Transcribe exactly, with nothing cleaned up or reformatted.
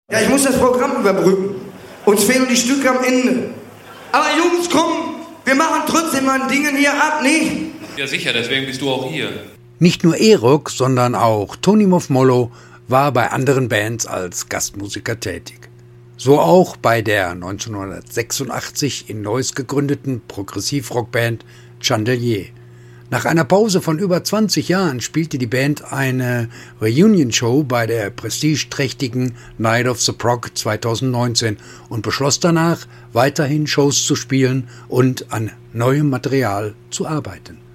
Ja, ich muss das Programm überbrücken. Uns fehlen die Stücke am Ende. Aber Jungs, komm, wir machen trotzdem mal Dingen hier ab, nicht? Ja sicher, deswegen bist du auch hier. Nicht nur Erok, sondern auch Tony Moffmolo war bei anderen Bands als Gastmusiker tätig. So auch bei der neunzehnhundertsechsundachtzig in Neuss gegründeten Progressivrockband Chandelier. Nach einer Pause von über zwanzig Jahren spielte die Band eine Reunion-Show bei der prestigeträchtigen Night of the Prog zweitausendneunzehn und beschloss danach, weiterhin Shows zu spielen und an neuem Material zu arbeiten.